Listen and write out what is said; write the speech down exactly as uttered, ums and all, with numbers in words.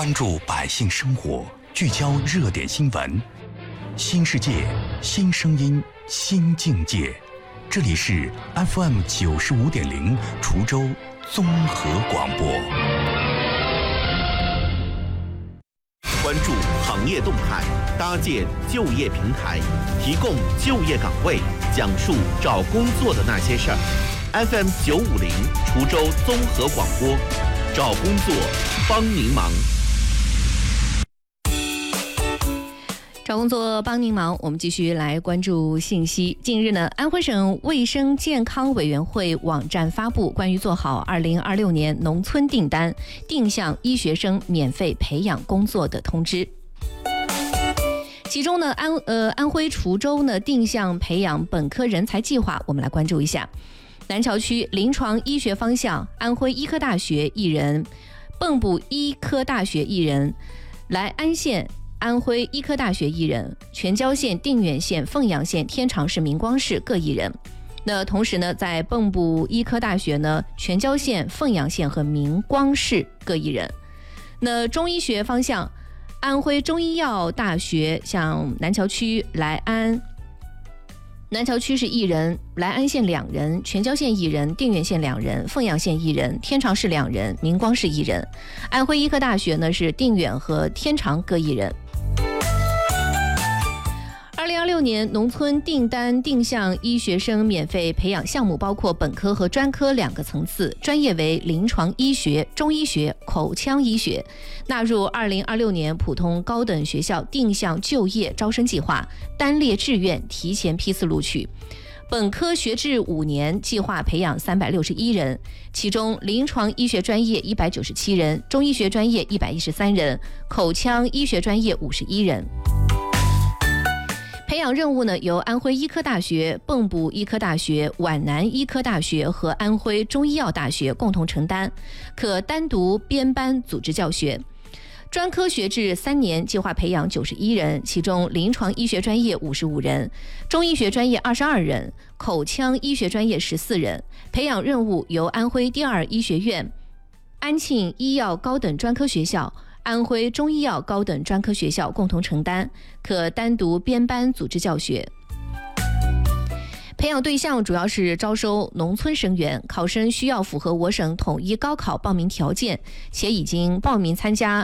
关注百姓生活，聚焦热点新闻，新世界，新声音，新境界。这里是 F M 九十五点零滁州综合广播。 关注行业动态，搭建就业平台，提供就业岗位，讲述找工作的那些事儿。F M 九五零滁州综合广播，找工作帮您忙。 找工作帮您忙，我们继续来关注信息。近日呢，安徽省卫生健康委员会网站发布关于做好二零二六年农村订单定向医学生免费培养工作的通知。其中呢，安呃安徽滁州呢定向培养本科人才计划，我们来关注一下。南桥区临床医学方向，安徽医科大学一人，蚌埠医科大学一人，来安县安徽医科大学一人，全椒县、定远县、凤阳县、天长市、明光市各一人。那同时呢，在蚌埠医科大学呢，全椒县、凤阳县和明光市各一人。那中医学方向，安徽中医药大学向南桥区来安。南桥区是一人，来安县两人，全椒县一人，定远县两人，凤阳县一人，天长市两人，明光市一人。安徽医科大学呢是定远和天长各一人。二零二六年农村订单定向医学生免费培养项目包括本科和专科两个层次，专业为临床医学、中医学、口腔医学，纳入二零二六年普通高等学校定向就业招生计划，单列志愿提前批次录取。本科学制五年，计划培养三百六十一人，其中临床医学专业一百九十七人，中医学专业一百一十三人，口腔医学专业五十一人。培养任务呢，由安徽医科大学、蚌埠医科大学、皖南医科大学和安徽中医药大学共同承担，可单独编班组织教学。专科学制三年，计划培养九十一人，其中临床医学专业五十五人，中医学专业二十二人，口腔医学专业十四人。培养任务由安徽第二医学院、安庆医药高等专科学校、安徽中医药高等专科学校共同承担，可单独编班组织教学。培养对象主要是招收农村生源，考生需要符合我省统一高考报名条件，且已经报名参加